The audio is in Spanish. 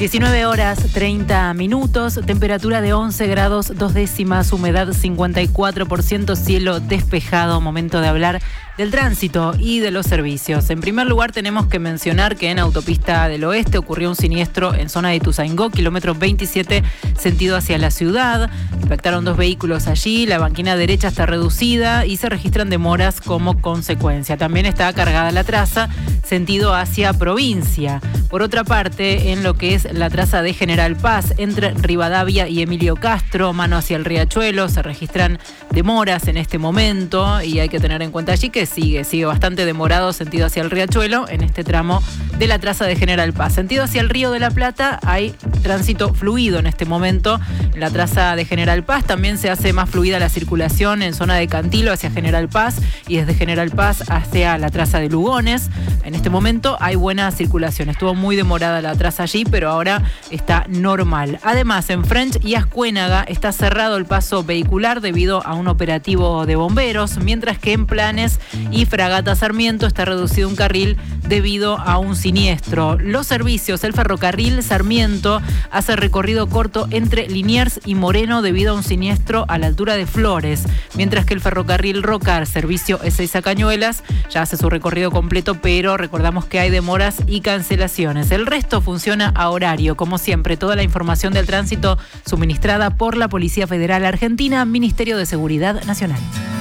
19 horas 30 minutos, temperatura de 11 grados 2 décimas, humedad 54%, cielo despejado. Momento de hablar del tránsito y de los servicios. En primer lugar, tenemos que mencionar que en Autopista del Oeste ocurrió un siniestro en zona de Ituzaingó, kilómetro 27, sentido hacia la ciudad. Impactaron 2 vehículos allí, la banquina derecha está reducida y se registran demoras como consecuencia. También está cargada la traza, sentido hacia provincia. Por otra parte, en lo que es la traza de General Paz, entre Rivadavia y Emilio Castro, mano hacia el Riachuelo, se registran demoras en este momento y hay que tener en cuenta allí que sigue bastante demorado sentido hacia el Riachuelo en este tramo de la traza de General Paz. Sentido hacia el Río de la Plata hay tránsito fluido en este momento. En la traza de General Paz también se hace más fluida la circulación en zona de Cantilo hacia General Paz y desde General Paz hacia la traza de Lugones. En este momento hay buena circulación. Estuvo muy demorada la traza allí, pero ahora está normal. Además, en French y Ascuénaga está cerrado el paso vehicular debido a un operativo de bomberos, mientras que en Planes y Fragata Sarmiento está reducido un carril debido a un siniestro. Los servicios, el ferrocarril Sarmiento hace recorrido corto entre Liniers y Moreno debido a un siniestro a la altura de Flores, mientras que el ferrocarril Rocar, servicio Ezeiza Cañuelas, ya hace su recorrido completo, pero recordamos que hay demoras y cancelaciones. El resto funciona a horario, como siempre. Toda la información del tránsito suministrada por la Policía Federal Argentina, Ministerio de Seguridad Nacional.